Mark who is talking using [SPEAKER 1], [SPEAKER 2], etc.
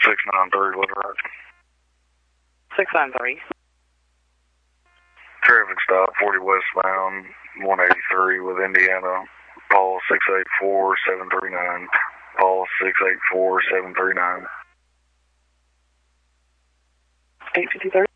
[SPEAKER 1] 693, Little Rock.
[SPEAKER 2] 693.
[SPEAKER 1] Traffic stop, 40 westbound, 183 with Indiana. Paul 684739. Paul 684739.
[SPEAKER 2] 853.